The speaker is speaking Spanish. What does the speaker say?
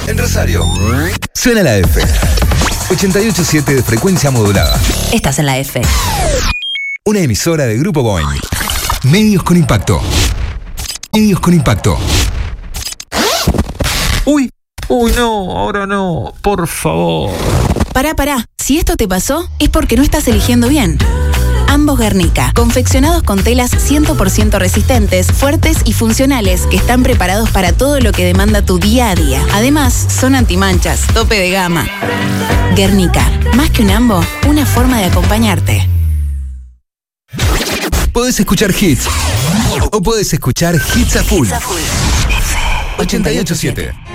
En Rosario, suena la F. 88.7 de frecuencia modulada. Estás en la F. Una emisora de Grupo Boeing. Medios con impacto. Medios con impacto. Uy, no, ahora no, por favor. Pará. Si esto te pasó, es porque no estás eligiendo bien. Ambos Guernica, confeccionados con telas 100% resistentes, fuertes y funcionales que están preparados para todo lo que demanda tu día a día. Además, son antimanchas, tope de gama. Guernica, más que un ambo, una forma de acompañarte. Podés escuchar hits o podés escuchar hits a full. 88.7.